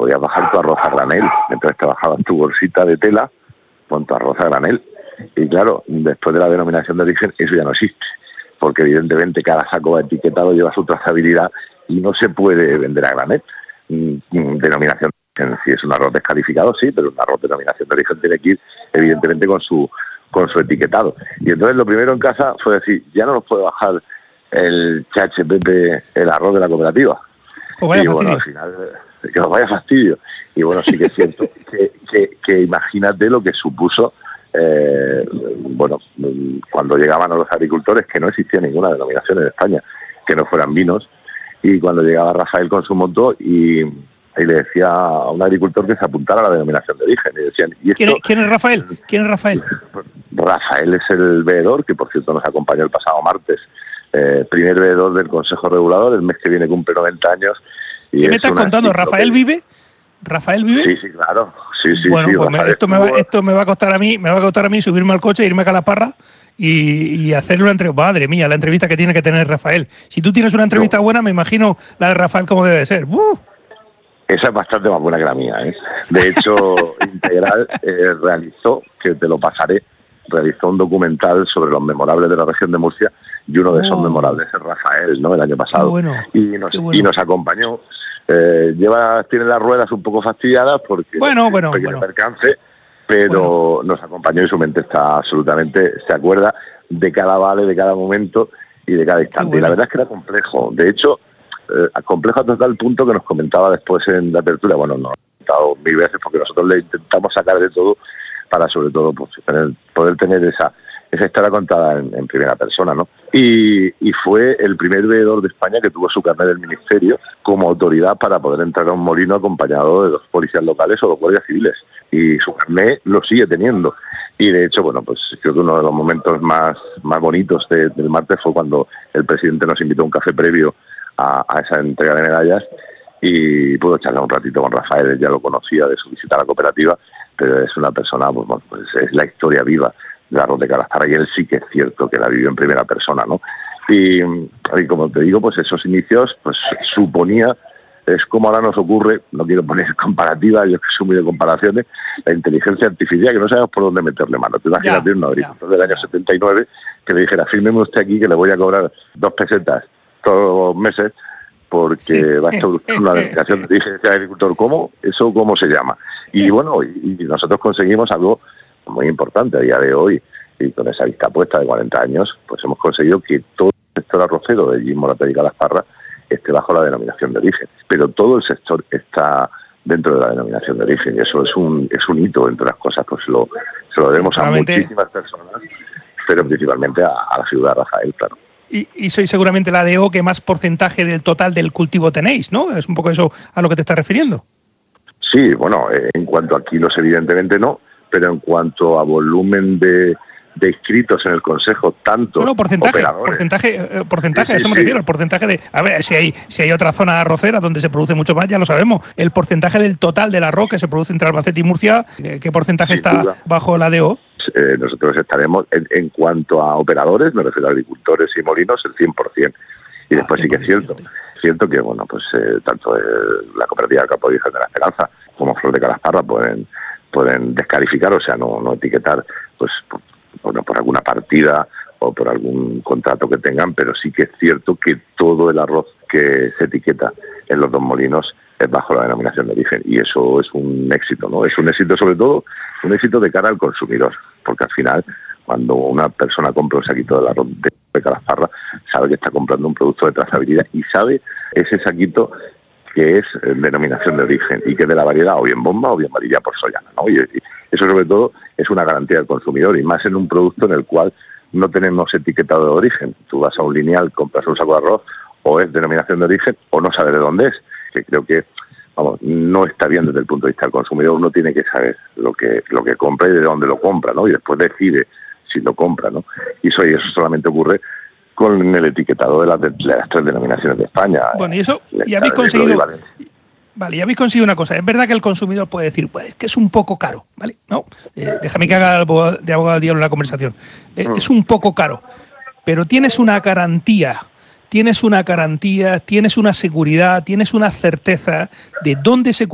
podías bajar tu arroz a granel. Entonces te bajabas tu bolsita de tela con tu arroz a granel. Y claro, después de la denominación de origen, eso ya no existe, porque evidentemente cada saco etiquetado lleva su trazabilidad y no se puede vender a granel. Denominación de origen, si es un arroz descalificado, sí, pero un arroz de denominación de origen tiene que ir evidentemente con su etiquetado. Y entonces lo primero en casa fue decir, ya no nos puede bajar el chache Pepe el arroz de la cooperativa. Pues vaya fastidio. Bueno, al final, que nos vaya fastidio. Y bueno, sí que es cierto que imagínate lo que supuso, cuando llegaban a los agricultores, que no existía ninguna denominación en España que no fueran vinos, y cuando llegaba Rafael con su moto y le decía a un agricultor que se apuntara a la denominación de origen. Y decían, ¿y esto? ¿Quién es Rafael? Rafael es el veedor, que por cierto nos acompañó el pasado martes, primer veedor del Consejo Regulador, el mes que viene cumple 90 años. Y ¿qué me estás contando? ¿Rafael vive? ¿Rafael vive? Sí, claro. Sí, bueno, sí, pues esto me va a costar a mí subirme al coche, irme a Calasparra y hacerle una entrevista. Madre mía, la entrevista que tiene que tener Rafael. Si tú tienes una entrevista buena, me imagino la de Rafael como debe ser. Esa es bastante más buena que la mía, ¿eh? De hecho, Integral realizó, que te lo pasaré, realizó un documental sobre los memorables de la región de Murcia, y uno de esos memorables es Rafael, ¿no? El año pasado. Qué Y nos acompañó. Tiene las ruedas un poco fastidiadas porque pequeño percance, pero nos acompañó y su mente está absolutamente, se acuerda de cada vale, de cada momento y de cada instante. Y la verdad es que era complejo. De hecho, complejo hasta tal punto que nos comentaba después en la apertura, bueno, nos ha comentado 1000 veces porque nosotros le intentamos sacar de todo para sobre todo pues, poder tener esa historia contada en primera persona, ¿no? Y fue el primer veedor de España que tuvo su carnet del ministerio como autoridad para poder entrar a un molino acompañado de los policías locales o los guardias civiles. Y su carnet lo sigue teniendo. Y de hecho, bueno, pues creo que uno de los momentos más bonitos del martes fue cuando el presidente nos invitó a un café previo a esa entrega de medallas y pudo charlar un ratito con Rafael. Ya lo conocía de su visita a la cooperativa, pero es una persona, pues es la historia viva del arroz de Calasparra, y él sí que es cierto que la vivió en primera persona, ¿no? Y como te digo, pues esos inicios, pues suponía, es como ahora nos ocurre, no quiero poner comparativas, yo que soy muy de comparaciones, la inteligencia artificial, que no sabemos por dónde meterle mano. Te imagínate un agricultor del año 79 que le dijera, fírmeme usted aquí que le voy a cobrar 2 pesetas todos los meses porque va a estar una delegación de diligencia de agricultor. ¿Cómo? ¿Eso cómo se llama? Y bueno, y nosotros conseguimos algo muy importante a día de hoy, y con esa vista puesta de 40 años, pues hemos conseguido que todo el sector arrocero de Gin, Moratel y Calasparra esté bajo la denominación de origen, pero todo el sector está dentro de la denominación de origen, y eso es un hito, entre las cosas, pues se lo debemos a muchísimas personas, pero principalmente a la figura de Rafael, claro. Y sois seguramente la DO que más porcentaje del total del cultivo tenéis, ¿no? Es un poco eso a lo que te estás refiriendo. Sí, bueno, en cuanto a kilos evidentemente no, pero en cuanto a volumen de inscritos en el Consejo, tanto porcentaje, a eso me refiero, el porcentaje de... A ver, si hay otra zona arrocera donde se produce mucho más, ya lo sabemos. El porcentaje del total del arroz que se produce entre Albacete y Murcia, ¿qué porcentaje está bajo la DO? Nosotros estaremos, en cuanto a operadores, me refiero a agricultores y molinos, el 100%. Y después sí que es cierto que, bueno, pues tanto la cooperativa de Campo Virgen de la Esperanza como Flor de Calasparra pueden descalificar, o sea, no etiquetar, pues por alguna partida o por algún contrato que tengan, pero sí que es cierto que todo el arroz que se etiqueta en los 2 molinos es bajo la denominación de origen, y eso es un éxito, ¿no? Es un éxito, sobre todo, un éxito de cara al consumidor, porque al final, cuando una persona compra un saquito del arroz de Calasparra, sabe que está comprando un producto de trazabilidad y sabe ese saquito que es denominación de origen y que es de la variedad o bien bomba o bien varilla por Sollana, ¿no? Y eso sobre todo es una garantía del consumidor, y más en un producto en el cual no tenemos etiquetado de origen. Tú vas a un lineal, compras un saco de arroz, o es denominación de origen o no sabes de dónde es, que creo que no está bien desde el punto de vista del consumidor. Uno tiene que saber lo que compra y de dónde lo compra, ¿no? Y después decide si lo compra, ¿no? Y eso solamente ocurre con el etiquetado de las 3 denominaciones de España. Bueno, y eso, y habéis conseguido... Vale, ya habéis conseguido una cosa. Es verdad que el consumidor puede decir, pues es que es un poco caro, ¿vale? No, déjame que haga de abogado del diablo en la conversación. Es un poco caro, pero tienes una garantía, tienes una seguridad, tienes una certeza de dónde se